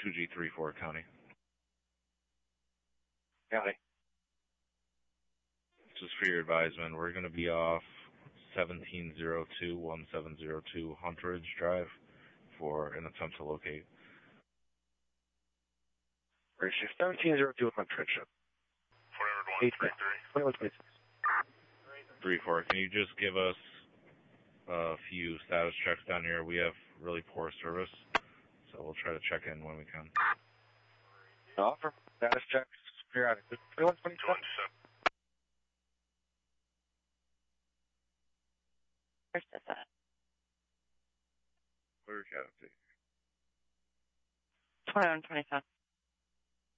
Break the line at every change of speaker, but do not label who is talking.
2G34 County.
County.
Just for your advisement, we're going to be off 1702-1702 Huntridge Drive for an attempt to locate.
Ratio 1702 Huntridge.
3-4. Can you just give us a few status checks down here? We have really poor service, so we'll try to check in when we can.
Offer. Status checks. Periodic. 2127.
Where's this at?
Where's that?
2127.